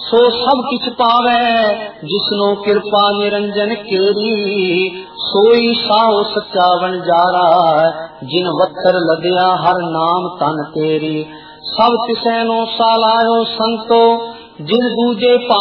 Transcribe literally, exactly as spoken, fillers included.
सो सब किछ पावे जिसनो कृपा निरंजन केरी। सोई साओ सच्चा वनजारा जिन वत्तर लदया हर नाम तन तेरी। सब तिसैनो सालायो संतो जिन दूजे